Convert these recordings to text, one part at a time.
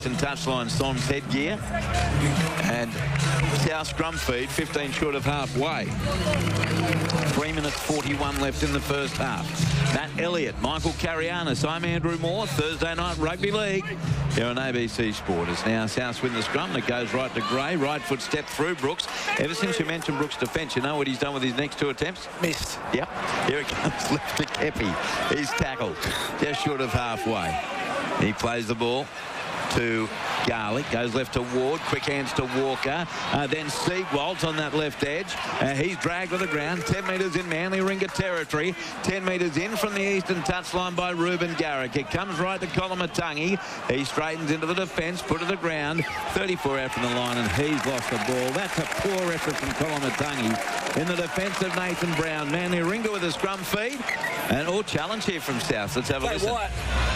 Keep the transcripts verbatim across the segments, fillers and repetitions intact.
And touchline Son's headgear, and South scrum feed fifteen short of halfway. Three minutes forty-one left in the first half. Matt Elliott, Michael Carianis, I'm Andrew Moore. Thursday night rugby league here on A B C Sport. It's now South win the scrum. It goes right to Gray. Right foot step through Brooks. Ever since you mentioned Brooks' defence, you know what he's done with his next two attempts? Missed. Yep. Here it comes left to Kepi. He's tackled just short of halfway. He plays the ball to Garlick, goes left to Ward, quick hands to Walker, uh, then Siegwalt on that left edge. Uh, he's dragged to the ground, ten metres in Manly Ringa territory, ten metres in from the eastern touchline by Ruben Garrick. It comes right to Colomatungi. He straightens into the defence, put to the ground, thirty-four out from the line, and he's lost the ball. That's a poor effort from Colomatungi in the defence of Nathan Brown. Manly Ringa with a scrum feed, and all challenge here from South. Let's have a Hey, listen. White.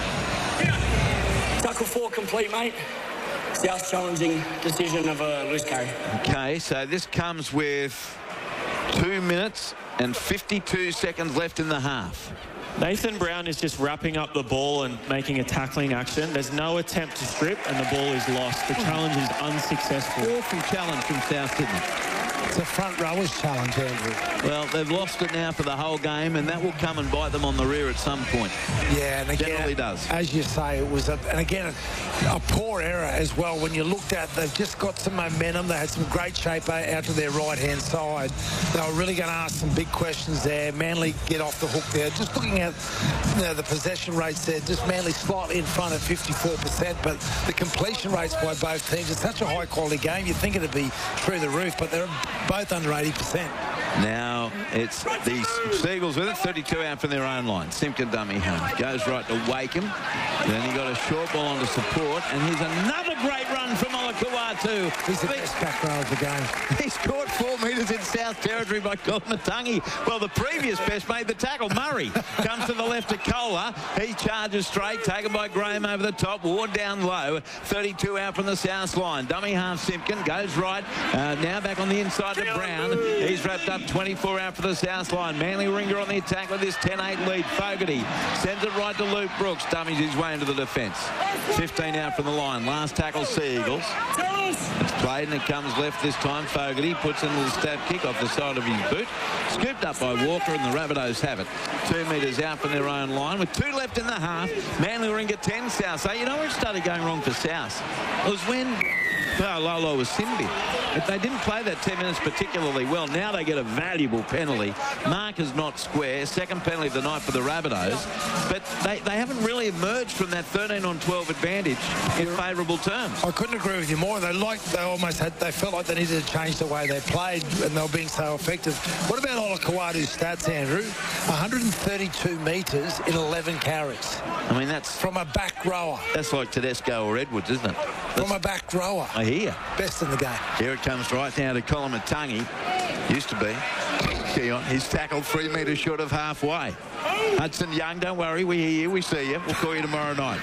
Tackle four complete, mate. South challenging decision of a loose carry. Okay, so this comes with two minutes and fifty-two seconds left in the half. Nathan Brown is just wrapping up the ball and making a tackling action. There's no attempt to strip, and the ball is lost. The challenge is unsuccessful. Awful challenge from South Sydney. It's a front rowers challenge, Andrew. Well, they've lost it now for the whole game, and that will come and bite them on the rear at some point. Yeah, and again, Generally does. As you say, it was, a, and again, a, a poor error as well. When you looked at, they've just got some momentum. They had some great shape out to their right-hand side. They were really going to ask some big questions there. Manly get off the hook there. Just looking at you know, the possession rates there, just Manly slightly in front at fifty-four percent, but the completion rates by both teams, it's such a high-quality game. You'd think it'd be through the roof, but they're both under eighty percent. Now it's the Seagulls with it, thirty-two out from their own line. Simpkin dummy home. Goes right to Wakeham. Then he got a short ball onto support, and here's another great run from Olakau'atu. He's the best back row of the game. He's caught four metres in South Territory by Colomatungi. Well, the previous best made the tackle. Murray comes to the left to Kohler. He charges straight, taken by Graham over the top. Ward down low. thirty-two out from the South line. Dummy half Simpkin goes right. Uh, now back on the inside to Brown. He's wrapped up twenty-four out for the South line. Manly Ringa on the attack with this ten eight lead. Fogarty sends it right to Luke Brooks. Dummies his way into the defence. fifteen out from the line. Last tackle Seagulls. It's played and it comes left this time. Fogarty puts in a little stab kick off the side of his boot. Scooped up by Walker, and the Rabbitohs have it. Two metres out from their own line with two left in the half. Manly Ringa ten South. So you know where it started going wrong for South? It was when well, Lolo was sin bin. If they didn't play that ten minutes particularly well, now they get a valuable penalty. Mark is not square. Second penalty of the night for the Rabbitohs. But they, they haven't really emerged from that thirteen on twelve advantage in favourable terms. I couldn't agree with you more. They like they almost had they felt like they needed to change the way they played, and they were being so effective. What about Olakau'atu's stats, Andrew? one hundred thirty-two metres in eleven carries. I mean, that's from a back rower. That's like Tedesco or Edwards, isn't it? That's, from a back rower. I hear. Best in the game. Here it comes right now to Colomatungi. Used to be. Keon. He's tackled three metres short of halfway. Hudson Young, don't worry. We hear you. We see you. We'll call you tomorrow night.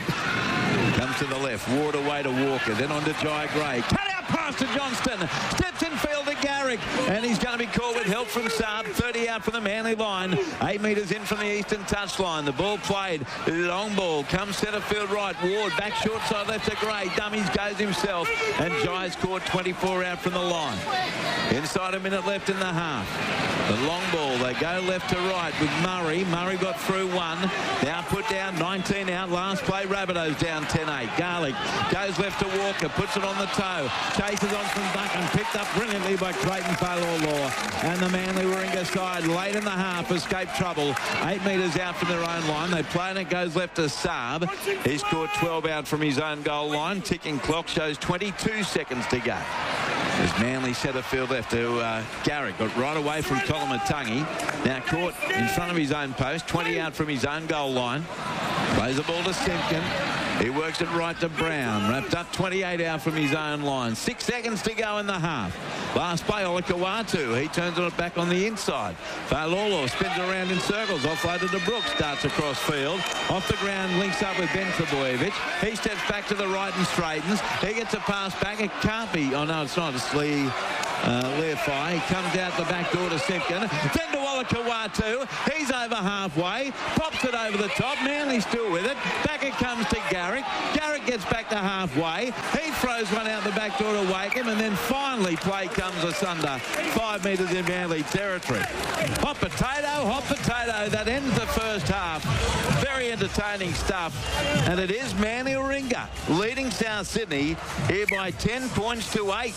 Comes to the left. Ward away to Walker. Then on to Jai Gray. Cut out pass to Johnston. Steps in field to Garrick. And he's going to be caught with help from Saab. thirty out from the Manly line. Eight metres in from the eastern touchline. The ball played. Long ball. Comes centre field right. Ward back short side left to Gray. Dummies goes himself. And Jai's caught twenty-four out from the line. Inside a minute left in the half. The long ball. They go left to right with Murray. Murray got through one. Now put down nineteen out. Last play Rabbitohs down ten eight. Garlick goes left to Walker. Puts it on the toe. Chases on from Duncan. Picked up brilliantly by Clayton Failor. And the Manly Warringah side late in the half escaped trouble. Eight metres out from their own line. They play and it goes left to Saab. He's scored twelve out from his own goal line. Ticking clock shows twenty-two seconds to go. As Manly centre field left to uh, Garrick. Got right away from Colomatungi. Now caught in front of his own post. twenty out from his own goal line. Plays the ball to Simpkin. He works it right to Brown. Wrapped up twenty-eight out from his own line. Six seconds to go in the half. Last play, Olakau'atu. He turns it back on the inside. Failolo spins around in circles. Offloaded to Brooks. Starts across field. Off the ground, links up with Ben Trebojevic. He steps back to the right and straightens. He gets a pass back. It can't be. Oh, no, it's not. It's Lee. Uh, Leafai. He comes out the back door to Simpkin. Then to Kawatu. He's over halfway. Pops it over the top. Manly still with it. Back it comes to Garrick. Garrick gets back to halfway. He throws one out the back door to Wakeham, and then finally play comes asunder. Five metres in Manly territory. Hot potato, hot potato. That ends the first half. Very entertaining stuff. And it is Manly Warringah leading South Sydney here by ten points to eight.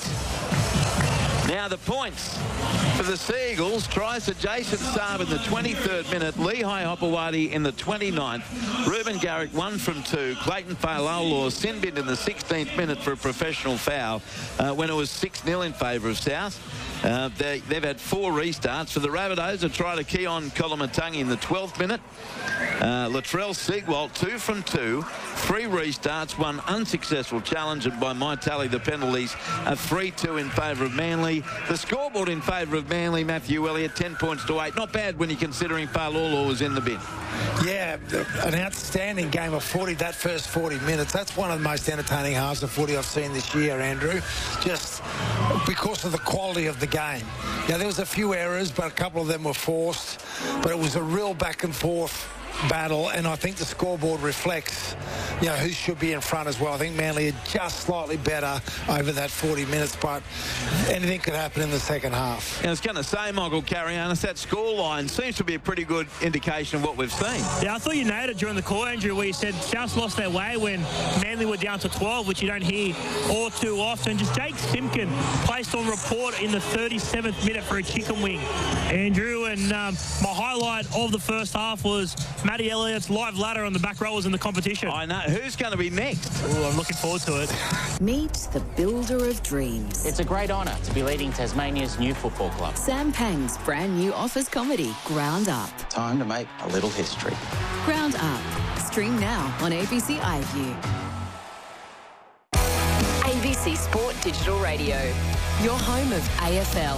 Now the points for the Seagulls. Tries to Jason Saab in the twenty-third minute. Lehigh Hopewadi in the twenty-ninth. Ruben Garrick one from two. Clayton Failolo sin bin in the sixteenth minute for a professional foul uh, when it was six nil in favour of South. Uh, they, they've had four restarts. For the Rabbitohs, a try to Keon Kolomatangi in the twelfth minute. Uh, Latrell Seagwalt, two from two. Three restarts, one unsuccessful challenge, and by my tally, the penalties are three two in favour of Manly. The scoreboard in favour of Manly, Matthew Elliott, ten points to eight. Not bad when you're considering Failolo was in the bin. Yeah, an outstanding game of footy, that first forty minutes. That's one of the most entertaining halves of footy I've seen this year, Andrew, just because of the quality of the game. Now, there was a few errors, but a couple of them were forced, but it was a real back and forth battle, and I think the scoreboard reflects, you know, who should be in front as well. I think Manly are just slightly better over that forty minutes, but anything could happen in the second half. I was going to say, Michael Carrianis, that scoreline seems to be a pretty good indication of what we've seen. Yeah, I thought you nailed it during the call, Andrew, where you said South lost their way when Manly were down to twelve, which you don't hear all too often. Just Jake Simpkin placed on report in the thirty-seventh minute for a chicken wing, Andrew, and um, my highlight of the first half was Matty Elliott's live ladder on the back rowers in the competition. I know. Who's going to be next? Ooh, I'm looking forward to it. Meet the builder of dreams. It's a great honour to be leading Tasmania's new football club. Sam Pang's brand new offers comedy, Ground Up. Time to make a little history. Ground Up. Stream now on A B C iView. A B C Sport Digital Radio. Your home of A F L.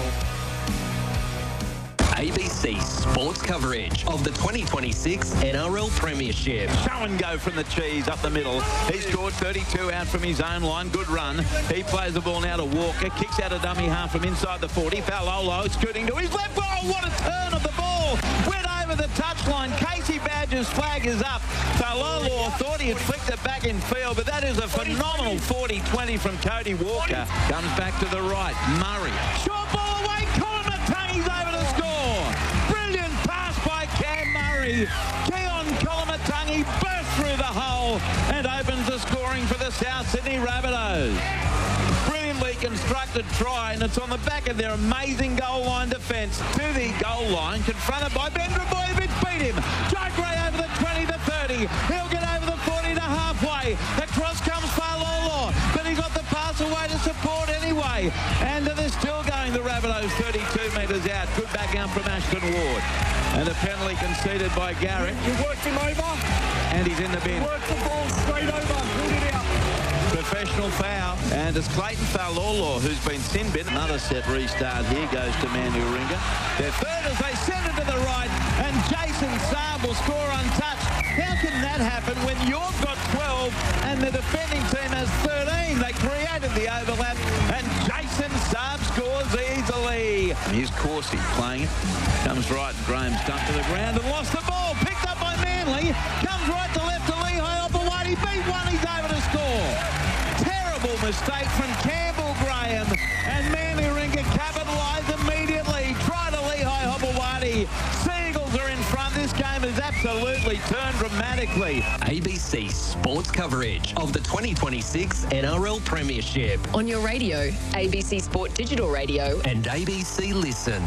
A B C sports coverage of the twenty twenty-six N R L Premiership. Show and go from the cheese up the middle. He scored thirty-two out from his own line. Good run. He plays the ball now to Walker. Kicks out a dummy half from inside the forty. Failolo scooting to his left. Oh, what a turn of the ball. Went over the touchline. Casey Badger's flag is up. Failolo thought he had flicked it back in field, but that is a phenomenal forty twenty from Cody Walker. Comes back to the right. Murray. Short ball away. Colin Matangi's over to score. Brilliant pass by Cam Murray. Keon Kolomatangi burst through the hole and opens the scoring for the South Sydney Rabbitohs. Brilliantly constructed try, and it's on the back of their amazing goal line defence. To the goal line, confronted by Ben Drabojevic, beat him. Joe Gray over the twenty to thirty. He'll get over the forty to halfway. Across comes Failolo, but he got the pass away to support anyway. And they're still going, the Rabbitohs, thirty-two metres out. Good back out from Ashton Ward. And a penalty conceded by Garrett. You worked him over. And he's in the bin. Worked the ball straight over. Pulled it out. Professional foul. And it's Clayton Failolo who's been sin bin. Another set restart here goes to Manly Warringah. Their third as they send it to the right. And Jason Saab will score untouched. How can that happen when you've got twelve and the defending team has thirteen? They created the overlap and Jason Saab scores easily. Here's Corsi playing it. Comes right and Graham's dumped to the ground and lost the ball. Picked up by Manly. Comes right to left to Lehigh Hopewadi. Beat one. He's over to score. Terrible mistake from Campbell Graham. And Manly Warringah capitalise immediately. Try to Lehigh Hopewadi. Seagulls are in front. This game has absolutely turned dramatically. A B C sports coverage of the twenty twenty-six N R L Premiership. On your radio, A B C Sport Digital Radio. And A B C Listen.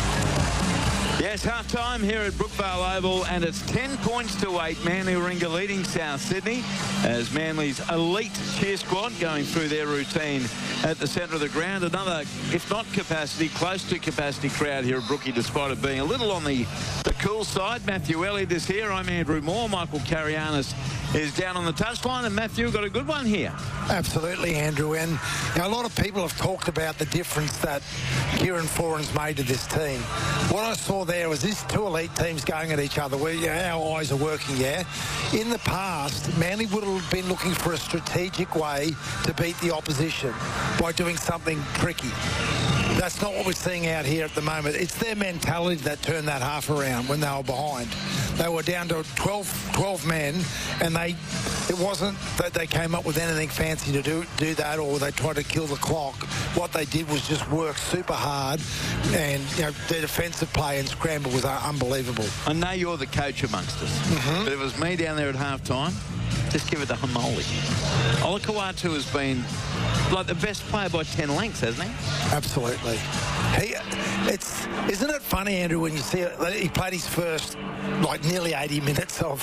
Yes, half-time here at Brookvale Oval, and it's ten points to eight. Manly Warringah leading South Sydney as Manly's elite cheer squad going through their routine at the centre of the ground. Another, if not capacity, close to capacity crowd here at Brookie, despite it being a little on the, the cool side. Matthew Elliott is here. I'm Andrew Moore. Michael Carianis is down on the touchline, and Matthew got a good one here. Absolutely, Andrew. And you know, a lot of people have talked about the difference that Kieran Foran's made to this team. What I saw there was these two elite teams going at each other. Where you know, our eyes are working, yeah. In the past, Manly would have been looking for a strategic way to beat the opposition by doing something tricky. That's not what we're seeing out here at the moment. It's their mentality that turned that half around when they were behind. They were down to twelve, twelve men, and they it wasn't that they came up with anything fancy to do do that, or they tried to kill the clock. What they did was just work super hard, and you know, their defensive play and scramble was unbelievable. I know you're the coach amongst us, mm-hmm. but if it was me down there at halftime, just give it to Hamoli. Olakau'atu has been like the best player by ten lengths, hasn't he? Absolutely. He, it's isn't it funny, Andrew, when you see it, he played his first like nearly eighty minutes of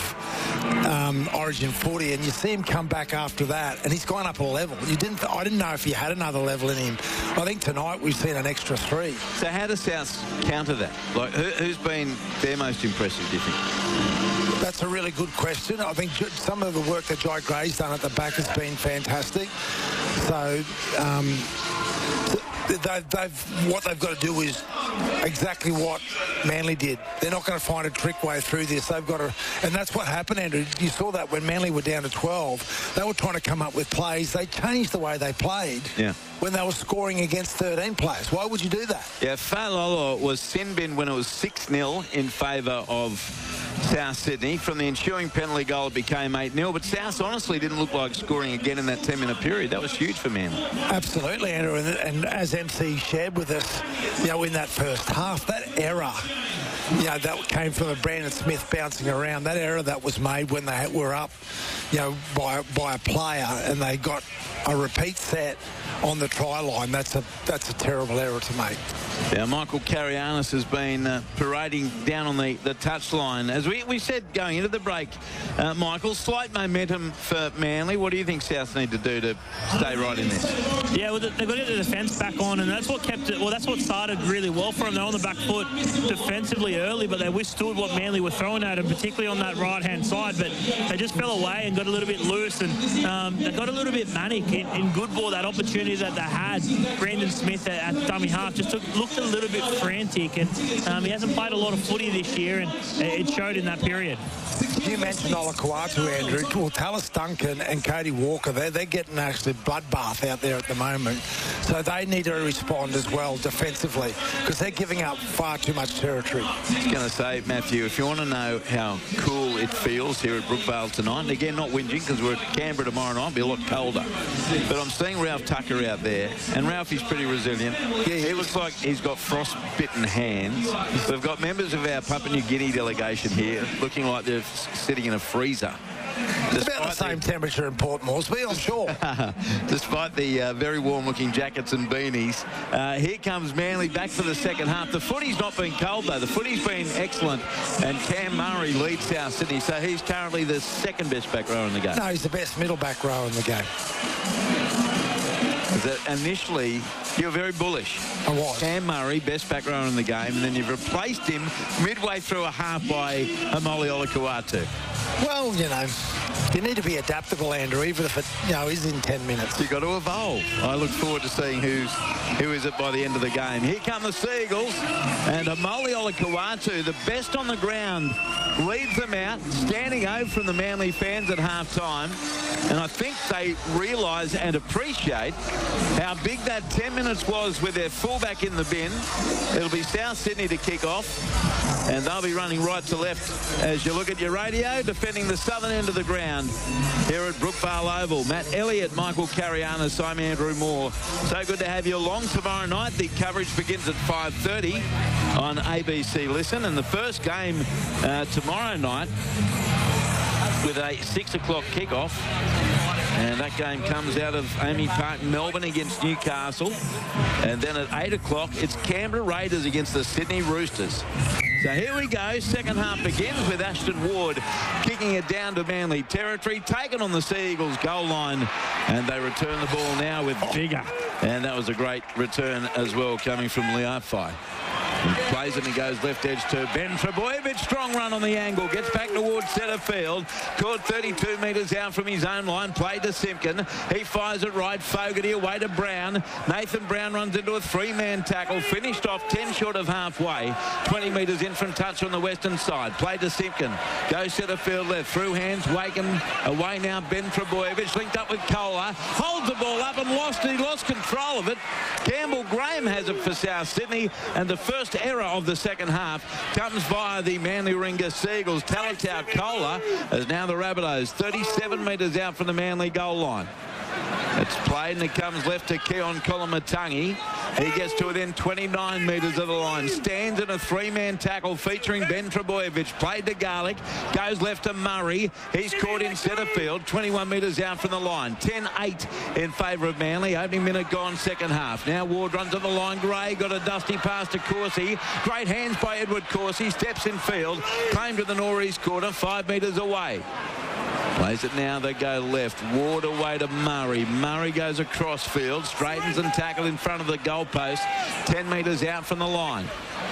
um, Origin footy, and you see him come back after that, and he's gone up a level. You didn't. I didn't know if he had another level in him. I think tonight we've seen an extra three. So how does South counter that? Like, who, who's been their most impressive, do you think? That's a really good question. I think some of the work that Jai Gray's done at the back has been fantastic. So um, they've, they've, what they've got to do is exactly what Manly did. They're not going to find a trick way through this. They've got to, and that's what happened, Andrew. You saw that when Manly were down to twelve. They were trying to come up with plays. They changed the way they played. Yeah. When they were scoring against thirteen players. Why would you do that? Yeah, Fa'alolo was sin bin when it was six nil in favour of South Sydney. From the ensuing penalty goal, it became eight nil. But South honestly didn't look like scoring again in that ten-minute period. That was huge for Manly. Absolutely, Andrew. And, and as M C shared with us, you know, in that first half, that error, you know, that came from a Brandon Smith bouncing around. That error that was made when they were up, you know, by by a player, and they got a repeat set on the try line. That's a that's a terrible error to make. Yeah, Michael Carianis has been uh, parading down on the, the touchline. As we, we said going into the break, uh, Michael, slight momentum for Manly. What do you think South need to do to stay right in this? Yeah, well, they've got to get the defence back on, and that's what kept it. Well, that's what started really well for them. They're on the back foot defensively early, but they withstood what Manly were throwing at them, particularly on that right-hand side. But they just fell away and got a little bit loose, and um, they got a little bit manic in, in good ball. That opportunity that they had, Brandon Smith at, at dummy half just took, looked a little bit frantic, and um, he hasn't played a lot of footy this year, and it showed in that period. You mentioned Olakau'atu, Andrew. Well, Tallis Duncan and Cody Walker, they're, they're getting actually bloodbath out there at the moment. So they need to respond as well defensively, because they're giving up far too much territory. I was going to say, Matthew, if you want to know how cool it feels here at Brookvale tonight, and again, not whinging because we're at Canberra tomorrow night, it'll be a lot colder. But I'm seeing Ralph Tucker out there, and Ralph is pretty resilient. Yeah, he looks like he's got frostbitten hands. We've got members of our Papua New Guinea delegation here looking like they're sitting in a freezer. It's about the same the, temperature in Port Moresby, I'm sure. Despite the uh, very warm-looking jackets and beanies, uh, here comes Manly back for the second half. The footy's not been cold, though. The footy's been excellent, and Cam Murray leads South Sydney, so he's currently the second-best back rower in the game. No, he's the best middle back rower in the game. That initially, you were very bullish. I was. Cam Murray, best back rower in the game, and then you've replaced him midway through a half by Amoli Olakau'atu. Well, you know, you need to be adaptable, Andrew, even if it, you know, is in ten minutes. You've got to evolve. I look forward to seeing who's who is it by the end of the game. Here come the Seagulls, and Amoli Olakau'atu, the best on the ground, leads them out, standing over from the Manly fans at half-time. And I think they realise and appreciate how big that ten minutes was with their fullback in the bin. It'll be South Sydney to kick off, and they'll be running right to left as you look at your radio, defending the southern end of the ground here at Brookvale Oval. Matt Elliott, Michael Carianis, I'm Andrew Moore. So good to have you along tomorrow night. The coverage begins at five thirty on A B C Listen, and the first game uh, tomorrow night with a six o'clock kickoff. And that game comes out of Amy Park, Melbourne against Newcastle. And then at eight o'clock, it's Canberra Raiders against the Sydney Roosters. So here we go. Second half begins with Ashton Ward kicking it down to Manly territory, taken on the Sea Eagles goal line, and they return the ball now with Bigger. And that was a great return as well coming from Liafai. He plays it and he goes left edge to Ben Trebojevic. Strong run on the angle. Gets back towards centre field. Caught thirty-two metres out from his own line. Played to Simpkin. He fires it right. Fogarty away to Brown. Nathan Brown runs into a three-man tackle. Finished off ten short of halfway. twenty metres in from touch on the western side. Played to Simpkin. Goes centre field left. Through hands. Wakeham away now. Ben Trebojevic linked up with Kohler. Holds the ball up and lost it. He lost control of it. Campbell Graham has it for South Sydney. And the first error of the second half comes via the Manly Ringer Seagulls. Talatau Kohler is now the Rabbitohs. thirty-seven metres out from the Manly goal line. It's played and it comes left to Keon Kolomatangi. He gets to within twenty-nine metres of the line. Stands in a three-man tackle featuring Ben Trebojevic. Played to Garlick. Goes left to Murray. He's caught in centre field. twenty-one metres out from the line. ten eight in favour of Manly. Opening minute gone, second half. Now Ward runs on the line. Gray got a dusty pass to Corsi. Great hands by Edward Corsi. Steps in field. Claimed to the northeast quarter. Five metres away. Plays it now, they go left. Ward away to Murray. Murray goes across field, straightens and tackle in front of the goalpost. ten metres out from the line.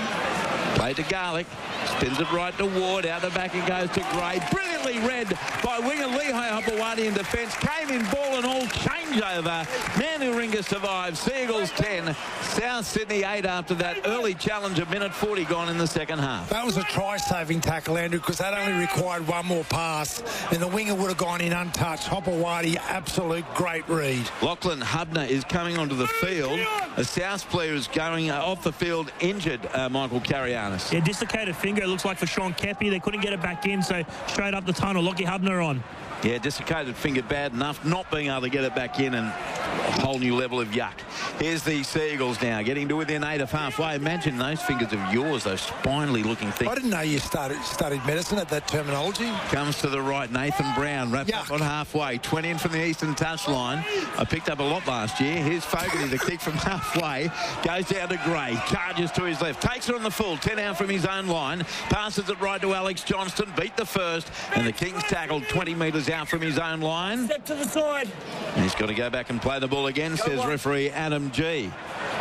Play to Garlick. Spins it right to Ward. Out the back it goes to Gray. Brilliantly read by winger Lehigh Hopewadi in defence. Came in ball and all changeover. Manly Ringer survives. Seagulls ten. South Sydney eight after that early challenge. A minute forty gone in the second half. That was a try-saving tackle, Andrew, because that only required one more pass and the winger would have gone in untouched. Hopewadi, absolute great read. Lachlan Hubner is coming onto the field. A South player is going uh, off the field injured, uh, Michael Carianis. Yeah, dislocated finger, it looks like, for Sean Kepi. They couldn't get it back in, so straight up the tunnel. Lockie Hubner on. Yeah, dislocated finger bad enough, not being able to get it back in, and a whole new level of yuck. Here's the Seagulls now, getting to within eight of halfway. Imagine those fingers of yours, those spinally looking things. I didn't know you started studied medicine at that terminology. Comes to the right, Nathan Brown, wrapped Yuck. up on halfway. twenty in from the eastern touchline. I picked up a lot last year. Here's Fogarty, the kick from halfway. Goes down to Gray, charges to his left, takes it on the full, ten out from his own line. Passes it right to Alex Johnston, beat the first, and the Kings tackled twenty metres out from his own line. Step to the side. And he's got to go back and play the ball again, Go says on. referee Adam G.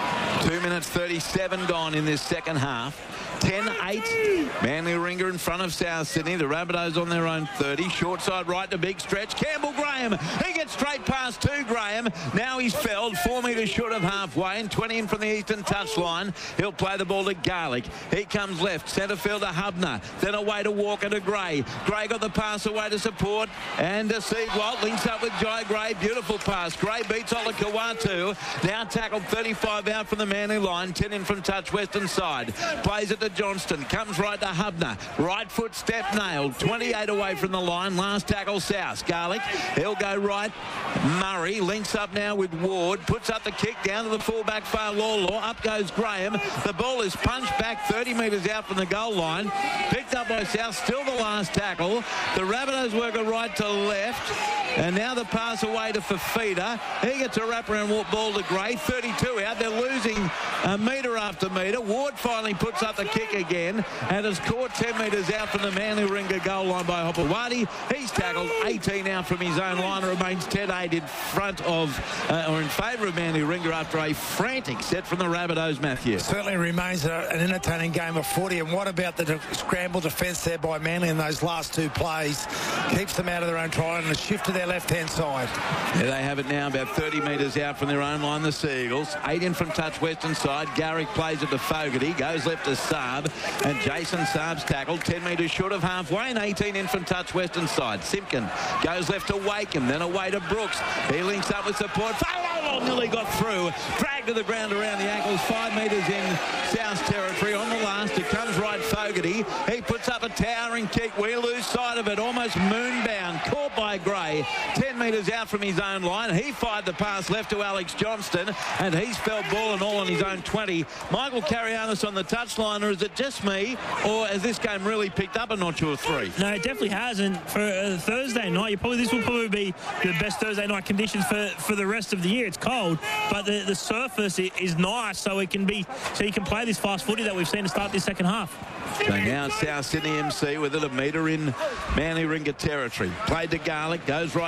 Two minutes thirty-seven gone in this second half. ten eight. Manly Ringer in front of South Sydney. The Rabbitohs on their own thirty. Short side right to big stretch. Campbell Graham. He gets straight past to Graham. Now he's felled. Four metres short of halfway and twenty in from the eastern touchline. He'll play the ball to Garlick. He comes left. Centre fielder Hubner. Then away to Walker to Gray. Gray got the pass away to support. And to Seagwalt links up with Jai Gray. Beautiful pass. Gray beats Ola Kawatu. Now tackled thirty-five out from the Manly line. ten in from touch western side. Plays it to Johnston. Comes right to Hubner. Right foot step nailed. twenty-eight away from the line. Last tackle South. Garlick. He'll go right. Murray links up now with Ward. Puts up the kick down to the fullback Failolo. Up goes Graham. The ball is punched back thirty metres out from the goal line. Picked up by South. Still the last tackle. The Rabbitohs work a right to left. And now the pass away to Fafita. He gets a wraparound walk ball to Gray. thirty-two out. They're losing uh, metre after metre. Ward finally puts up the kick again and has caught ten metres out from the Manly Ringer goal line by Hopewadi. He's tackled eighteen out from his own line. Remains ten eight in front of uh, or in favour of Manly Ringer after a frantic set from the Rabbitohs, Matthew. Certainly remains a, an entertaining game of footy. And what about the de- scramble defence there by Manly in those last two plays? Keeps them out of their own try and a shift to their left-hand side. There they have it now, about thirty metres out from their own line, the Seagulls. Eight in from touch western side. Garrick plays it to Fogarty. Goes left to Saab. And Jason Saab's tackled ten metres short of halfway and eighteen in from touch western side. Simpkin goes left to Wakeham. Then away to Brooks. He links up with support. Falolo nearly got through. Dragged to the ground around the ankles. Five metres in South territory. On the last, it comes right Fogarty. He puts up a towering kick. We lose sight of it. Almost moonbound. Caught by Gray. ten metres out from his own line. He fired the pass left to Alex Johnston. And he's fell ball and all on his own twenty. Michael Carianis on the touchline. Or is it just me? Or has this game really picked up a notch or three? No, it definitely has. And for uh, Thursday night, you probably this will probably be the best Thursday night conditions for, for the rest of the year. It's cold, but the, the surface is nice, so it can be so you can play this fast footy that we've seen to start this second half. So now it's South Sydney M C with it a metre in Manly Ringer territory. Played to Garlick, goes right to Ward.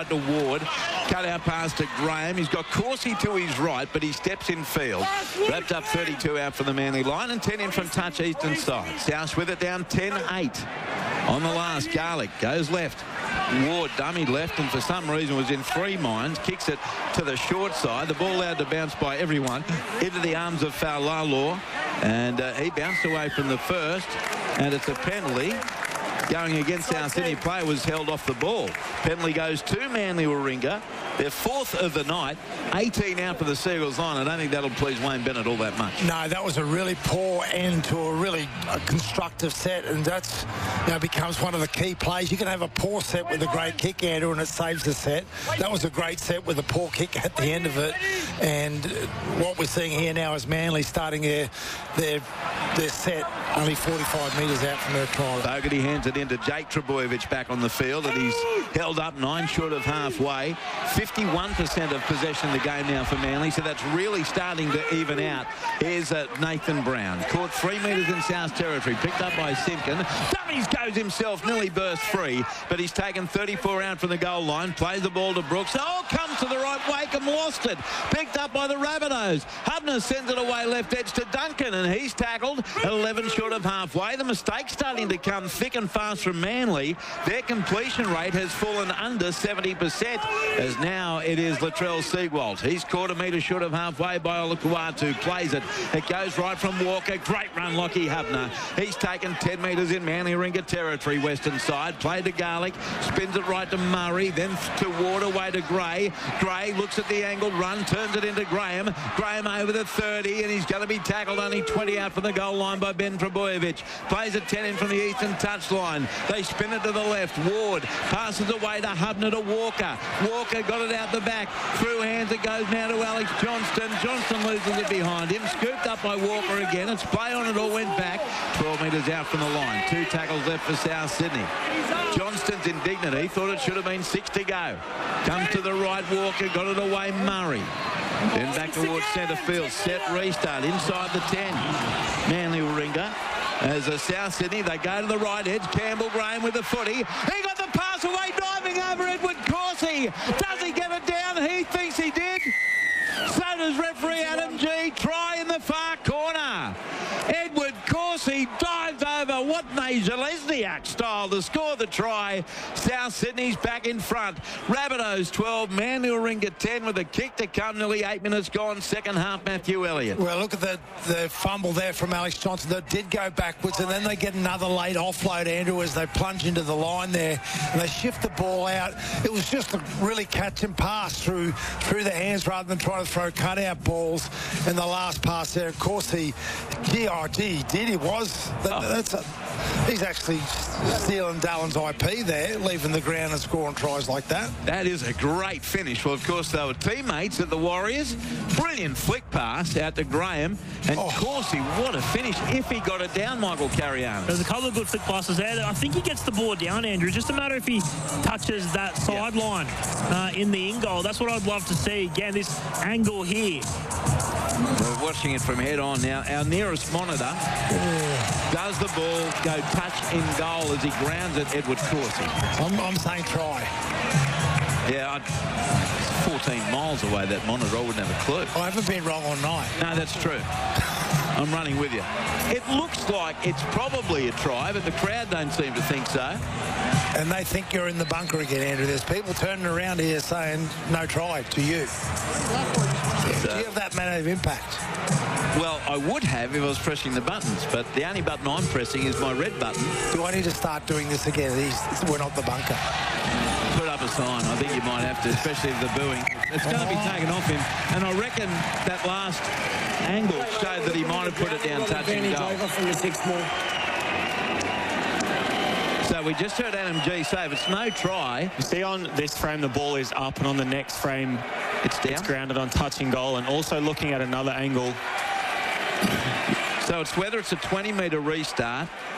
Ward. Cut out pass to Graham. He's got Coursey to his right, but he steps in field. Wrapped up thirty-two out from the Manly line and ten in from touch eastern side. South with it down ten eight. On the last, Garlick goes left. Ward dummied left and for some reason was in three minds. Kicks it to the short side. The ball allowed to bounce by everyone into the arms of Faulalaw. And uh, he bounced away from the first. And it's a penalty. Going against South Sydney, player was held off the ball. Penalty goes to Manly Warringah. Their fourth of the night. eighteen out for the Seagulls line. I don't think that'll please Wayne Bennett all that much. No, that was a really poor end to a really uh, constructive set, and that's, you know, becomes one of the key plays. You can have a poor set with a great kick, Andrew, and it saves the set. That was a great set with a poor kick at the end of it, and what we're seeing here now is Manly starting their their their set only forty-five metres out from their try. Fogarty hands it into Jake Trebojevic back on the field, and he's held up nine short of halfway. fifty-one percent of possession of the game now for Manly, so that's really starting to even out. Here's uh, Nathan Brown. Caught three metres in South Territory. Picked up by Simpkin. Dummies goes himself, nearly burst free, but he's taken thirty-four out from the goal line. Plays the ball to Brooks. Oh, comes to the right. Wakeham lost it. Picked up by the Rabbitohs. Hubner sends it away left edge to Duncan, and he's tackled at eleven short of halfway. The mistake's starting to come thick and fast from Manly. Their completion rate has fallen under seventy percent, as now it is Latrell Seagwalt. He's caught a metre short of halfway by Olakuatu. Plays it. It goes right from Walker. Great run, Lockie Hubner. He's taken ten metres in Manly Warringah territory, western side. Played to Garlick. Spins it right to Murray. Then to Ward, away to Gray. Gray looks at the angled run. Turns it into Graham. Graham over the thirty, and he's going to be tackled only twenty out from the goal line by Ben Trebojevic. Plays a ten in from the eastern touchline. They spin it to the left. Ward passes away to Hubner to Walker. Walker got it out the back. Through hands it goes now to Alex Johnston. Johnston loses it behind him. Scooped up by Walker again. It's play on, it all went back. twelve metres out from the line. Two tackles left for South Sydney. Johnston's indignant. He thought it should have been six to go. Comes to the right, Walker. Got it away, Murray. Then back towards centre field. Set restart inside the ten. Manly Warringah. As a South Sydney, they go to the right edge. Campbell Graham with the footy. He got the pass away, diving over Edward Coursey. Does he get it down? He thinks he did. So does referee Adam G. Try in the far corner. Edward Coursey dives over Watney Zalesniak style to score the try. South Sydney's back in front. Rabbitohs twelve, Manly Warringah ten with a kick to come. Nearly eight minutes gone. Second half, Matthew Elliott. Well, look at the, the fumble there from Alex Johnson. That did go backwards, and then they get another late offload, Andrew, as they plunge into the line there, and they shift the ball out. It was just a really catch and pass through through the hands rather than trying to throw cutout balls. And the last pass there, of course, he, G R G, he did. He was. That, oh. That's a, he's actually stealing Dallin's I P there, leaving the ground and scoring tries like that. That is a great finish. Well, of course, they were teammates at the Warriors. Brilliant flick pass out to Graham. And Oh. Coursey, what a finish if he got it down, Michael Carrianos. There's a couple of good flick passes there. I think he gets the ball down, Andrew. It's just a matter if he touches that sideline uh, in the in goal. That's what I'd love to see. Again, this angle here. We're watching it from head on now. Our nearest monitor does the ball go touch in goal as he grounds it, Edward Coursey. I'm, I'm saying try. Yeah, I'd, it's fourteen miles away, that monitor. I wouldn't have a clue. I haven't been wrong all night. No, that's true. I'm running with you. It looks like it's probably a try, but the crowd don't seem to think so. And they think you're in the bunker again, Andrew. There's people turning around here saying no try to you. Do you have that amount of impact? Well, I would have if I was pressing the buttons, but the only button I'm pressing is my red button. Do I need to start doing this again? These, we're not the bunker. Put up a sign. I think you might have to, especially if the booing. It's going to be taken off him. And I reckon that last angle showed that he might have put it down touching goal. Over from the sixth ball. So we just heard Adam G say if it's no try. You see on this frame the ball is up, and on the next frame It's down. it's grounded on touching goal, and also looking at another angle. So it's whether it's a twenty metre restart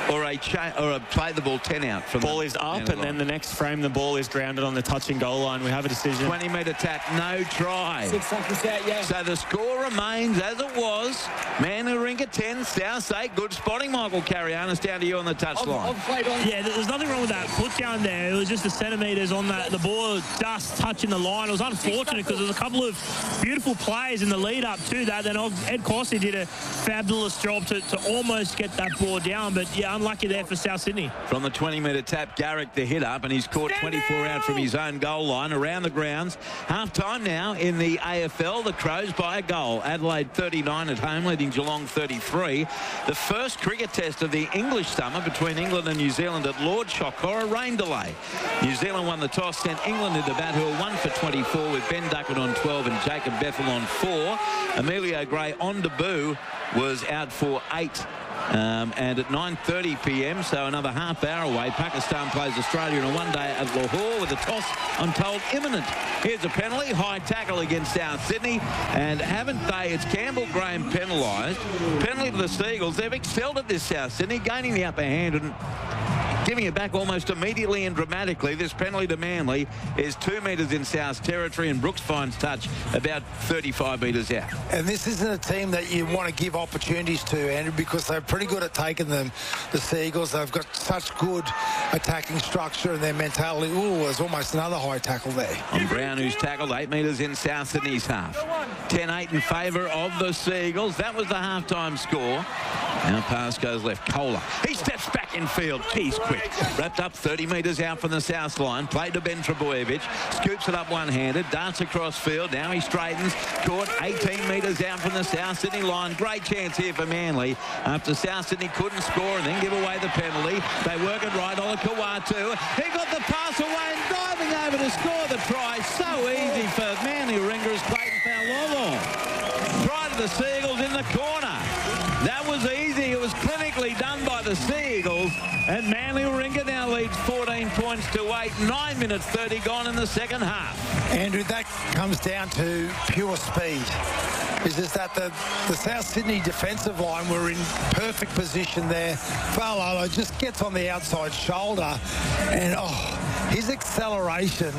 or a cha- or a play the ball ten out from Ball the is up, end of and the then line. the next frame, the ball is grounded on the touching goal line. We have a decision. twenty metre tap, no try. Six seconds out, yeah. So the score remains as it was. Manuringa ten, South eight. Good spotting, Michael Carianis. Down to you on the touchline. Yeah, there's nothing wrong with that put down there. It was just the centimetres on that, the ball just touching the line. It was unfortunate because there was a couple of beautiful plays in the lead up to that. Then Ed Corsi did a fabulous job to, to almost get that ball down. But yeah, unlucky there for South Sydney. From the twenty metre tap, Garrick the hit up, and he's caught twenty-four out from his own goal line around the grounds. Half time now in the A F L. The Crows by a goal. Adelaide thirty-nine at home, leading Geelong thirty-three. The first cricket test of the English summer between England and New Zealand at Lord Shokora, rain delay. New Zealand won the toss, sent England into bat, who are one for twenty-four with Ben Duckett on twelve and Jacob Bethel on four. Emilio Gray on debut was out for eight. Um, and at nine thirty p m, so another half hour away, Pakistan plays Australia in a one-day at Lahore with a toss, I'm told, imminent. Here's a penalty, high tackle against South Sydney, and haven't they, it's Campbell Graham penalised. Penalty to the Seagulls. They've excelled at this, South Sydney, gaining the upper hand and giving it back almost immediately and dramatically. This penalty to Manly is two metres in South's territory, and Brooks finds touch about thirty-five metres out. And this isn't a team that you want to give opportunities to, Andrew, because they're pretty good at taking them. The Seagulls, they've got such good attacking structure and their mentality. Ooh, there's almost another high tackle there. On Brown, who's tackled eight metres in South Sydney's half. ten eight in favour of the Seagulls. That was the half-time score. Now pass goes left. Kohler. He steps back in field. He's quick. Wrapped up thirty metres out from the south line. Played to Ben Trebojevic. Scoops it up one-handed. Darts across field. Now he straightens. Caught eighteen metres out from the South Sydney line. Great chance here for Manly. After South Sydney couldn't score and then give away the penalty. They work it right. Olakawatu. He got the pass away and diving over to score the try. So easy for Manuringa as Clayton Fowler. Try to the Seagulls in the corner. That was easy. It was clinically done by the Seagulls. And Manuringa now leads fourteen points to eight. nine minutes thirty gone in the second half. Andrew, that comes down to pure speed. It's just that the, the South Sydney defensive line were in perfect position there. Fa'alalo just gets on the outside shoulder, and oh, his acceleration,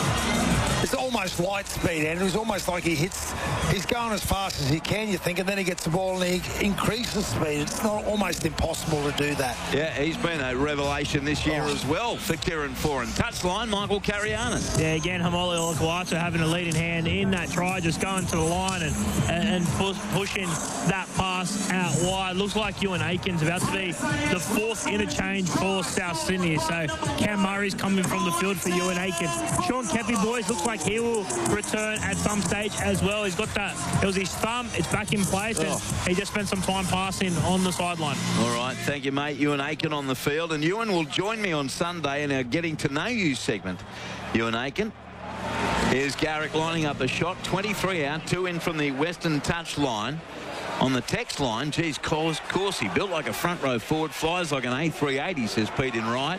it's almost light speed, Andrew. It's almost like he hits, he's going as fast as he can, you think, and then he gets the ball and he increases speed. It's not almost impossible to do that. Yeah, he's been a revelation this year oh. as well for Kieran Foran. Touchline, Michael Carianis. Yeah, again, Hamoli Olakawatu having a leading hand in that try, just going to the line and and push, pushing that pass out wide. Looks like Ewan Aiken's about to be the fourth interchange for South Sydney. So Cam Murray's coming from the field for Ewan Aiken. Sean Kepi, boys, looks like he will return at some stage as well. He's got that. It was his thumb. It's back in place, and oh. he just spent some time passing on the sideline. All right, thank you, mate. Ewan Aiken on the field, and Ewan will join me on Sunday in our Getting to Know You segment. Ewan Aiken. Here's Garrick lining up a shot. twenty-three out, two in from the Western touch line. On the text line, geez, Corsi built like a front row forward, flies like an A three eighty, says Pete in Wright.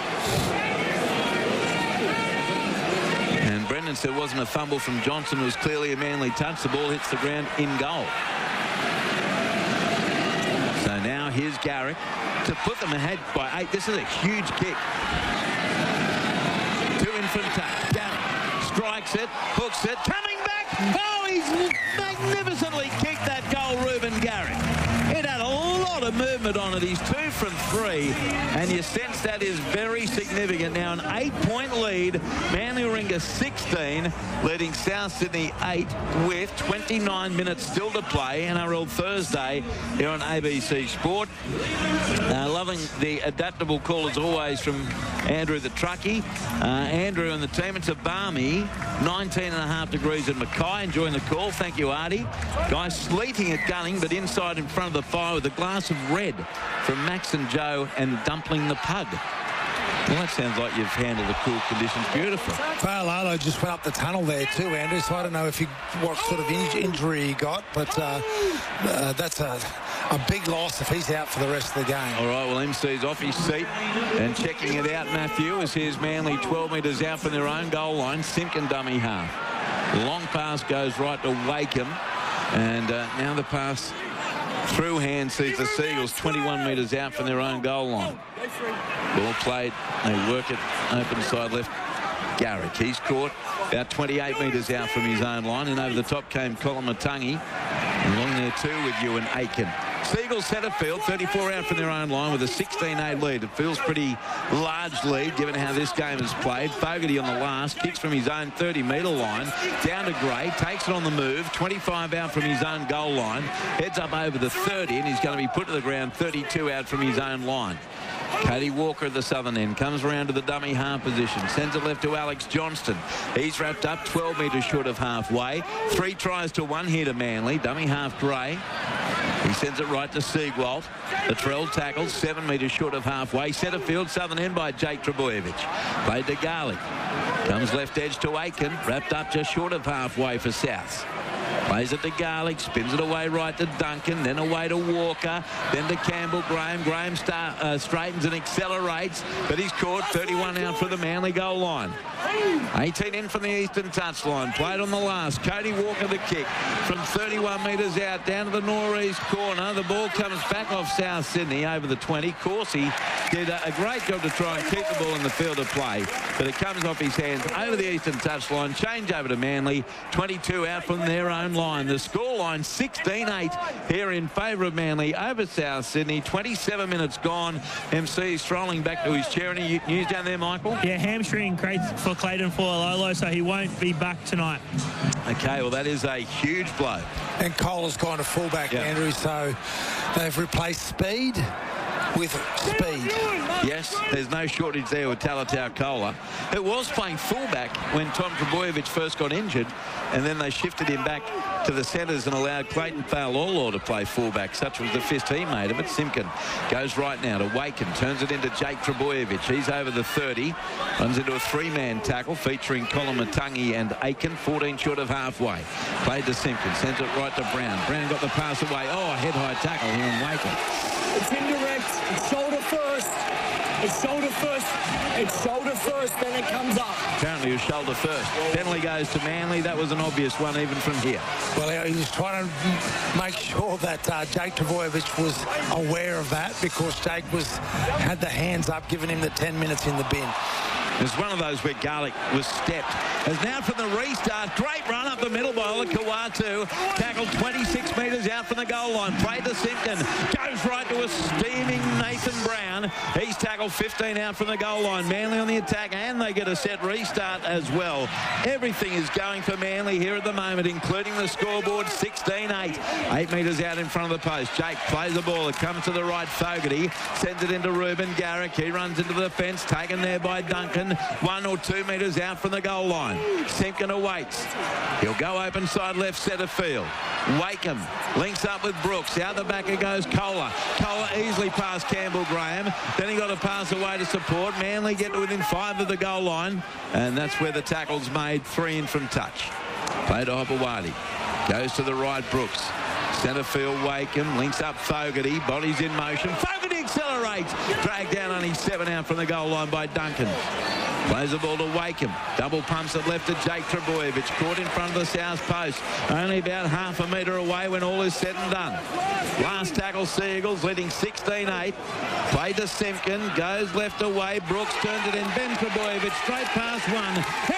And Brendan said it wasn't a fumble from Johnson. It was clearly a Manly touch. The ball hits the ground in goal. So now here's Garrick to put them ahead by eight. This is a huge kick. Two in from touch. Garrick strikes it, hooks it, coming back. Oh, he's magnificently kicked that goal, Reuben Garrick. It had a lot of movement on it. He's two from three, and you sense that is very significant. Now an eight-point lead. Manuringa sixteen, leading South Sydney eight with twenty-nine minutes still to play. N R L Thursday here on A B C Sport. Uh, loving the adaptable call as always from Andrew the Truckie. Uh, Andrew and the team. It's a balmy nineteen and a half degrees at Mackay. Enjoying the call. Thank you, Artie. Guys sleeting at Gunning, but inside in front of the fire with a glass of red from Max and Joe and Dumpling the Pug. Well, that sounds like you've handled the cool conditions beautifully. Fa'alalo just went up the tunnel there too, Andrew, so I don't know if he, what sort of in injury he got, but uh, uh, that's a, a big loss if he's out for the rest of the game. All right, well, M C's off his seat and checking it out, Matthew, as here's Manly twelve metres out from their own goal line. Simpkin dummy half. Long pass goes right to Wakeham, and uh, now the pass Through hand sees the Seagulls twenty-one metres out from their own goal line. Ball played. They work it open side left. Garrick. He's caught about twenty-eight metres out from his own line. And over the top came Koloamatangi. Along there too with Ewan Aiken. Seagulls centre field, thirty-four out from their own line with a sixteen eight lead. It feels pretty large lead given how this game is played. Fogarty on the last, kicks from his own thirty metre line, down to Gray, takes it on the move, twenty-five out from his own goal line, heads up over the thirty, and he's going to be put to the ground, thirty-two out from his own line. Cody Walker at the southern end comes around to the dummy half position, sends it left to Alex Johnston. He's wrapped up twelve metres short of halfway. Three tries to one here to Manly. Dummy half Gray. He sends it right to Siegwald. The Trell tackles seven metres short of halfway. Centre field, southern end by Jake Trebojevic. Played to Garlick. Comes left edge to Aiken. Wrapped up just short of halfway for South. Plays it to Garlick, spins it away right to Duncan, then away to Walker, then to Campbell Graham. Graham star, uh, straightens and accelerates, but he's caught. thirty-one out for the Manly goal line. eighteen in from the eastern touchline. Played on the last. Cody Walker the kick from thirty-one metres out down to the northeast corner. The ball comes back off South Sydney over the twenty. Coursey did a, a great job to try and keep the ball in the field of play, but it comes off his hands over the eastern touchline. Change over to Manly. twenty-two out from their own line. The scoreline sixteen eight here in favour of Manly over South Sydney. twenty-seven minutes gone. M C strolling back to his chair. Any news down there, Michael? Yeah, hamstring great for Clayton Fualolo, so he won't be back tonight. Okay, well, that is a huge blow. And Cole has gone to fullback, yep. Andrew, so they've replaced speed with speed. Yes, there's no shortage there with Talatau Kola, who was playing fullback when Tom Trebojevic first got injured, and then they shifted him back to the centres and allowed Clayton Fa'alolo to play fullback. Such was the fist he made him. But Simpkin goes right now to Waken, turns it into Jake Trebojevic. He's over the thirty, runs into a three-man tackle featuring Koloamatangi and Aiken, fourteen short of halfway. Played to Simpkin, sends it right to Brown. Brown got the pass away. Oh, a head-high tackle here in Waken. It's indirect. It's shoulder first. It's shoulder first. It's shoulder first, then it comes up. Apparently it was shoulder first. Penalty goes to Manly. That was an obvious one even from here. Well, he was trying to make sure that uh, Jake Trebojevic was aware of that, because Jake was had the hands up, giving him the ten minutes in the bin. It's one of those where Garlick was stepped. As now from the restart, great run up the middle by Ola Kawatu. Tackled twenty-six metres out from the goal line. Played to Simpkin. Goes right to a steaming Nathan Brown. He's tackled fifteen out from the goal line. Manly on the attack, and they get a set restart as well. Everything is going for Manly here at the moment, including the scoreboard, sixteen eight. Eight metres out in front of the post. Jake plays the ball. It comes to the right. Fogarty sends it into Ruben Garrick. He runs into the fence, taken there by Duncan. One or two metres out from the goal line. Simpkin awaits. He'll go open side left centre field. Wakeham links up with Brooks. Out the back it goes Kola. Kola easily past Campbell Graham. Then he got a pass away to support. Manly get to within five of the goal line. And that's where the tackle's made. Three in from touch. Play to Hopewadi. Goes to the right, Brooks. Centre field, Wakeham. Links up Fogarty. Body's in motion. Fogarty accelerates. Dragged down only seven out from the goal line by Duncan. Plays the ball to Wakeham. Double pumps it left to Jake Trebojevic. Caught in front of the south post. Only about half a metre away when all is said and done. Last tackle, Seagulls leading sixteen eight. Played to Simpkin. Goes left away. Brooks turns it in. Ben Trebojevic straight past one.